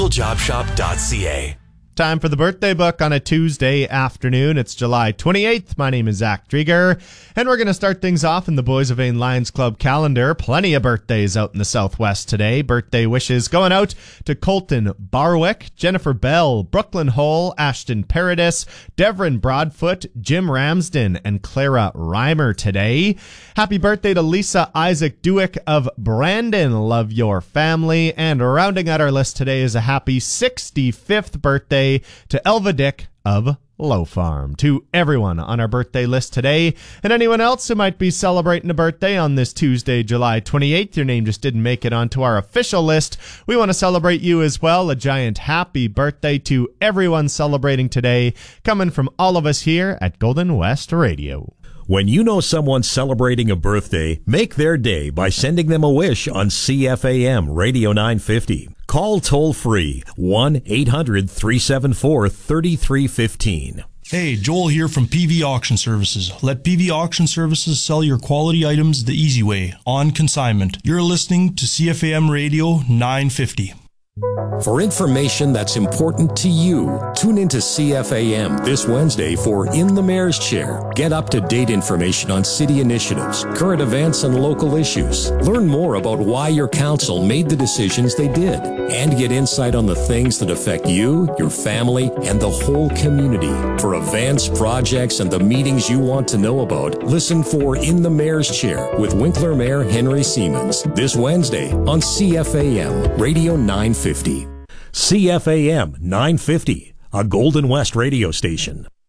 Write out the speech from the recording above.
jobshop.ca. Time for the birthday book on a Tuesday afternoon. It's July 28th. My name is Zach Drieger, and we're going to start things off in the Boys of Vain Lions Club calendar. Plenty of birthdays out in the Southwest today. Birthday wishes going out to Colton Barwick, Jennifer Bell, Brooklyn Hole, Ashton Paradis, Devrin Broadfoot, Jim Ramsden, and Clara Reimer today. Happy birthday to Lisa Isaac Dewick of Brandon. Love your family. And rounding out our list today is a happy 65th birthday to Elva Dick of Low Farm. To everyone on our birthday list today, and anyone else who might be celebrating a birthday on this Tuesday, July 28th, your name just didn't make it onto our official list. We want to celebrate you as well. A giant happy birthday to everyone celebrating today, coming from all of us here at Golden West Radio. When you know someone's celebrating a birthday, make their day by sending them a wish on CFAM Radio 950. Call toll-free 1-800-374-3315. Hey, Joel here from PV Auction Services. Let PV Auction Services sell your quality items the easy way, on consignment. You're listening to CFAM Radio 950. For information that's important to you, tune into CFAM this Wednesday for In the Mayor's Chair. Get up-to-date information on city initiatives, current events, and local issues. Learn more about why your council made the decisions they did, and get insight on the things that affect you, your family, and the whole community. For events, projects, and the meetings you want to know about, listen for In the Mayor's Chair with Winkler Mayor Henry Siemens this Wednesday on CFAM Radio 950. CFAM 950, a Golden West radio station.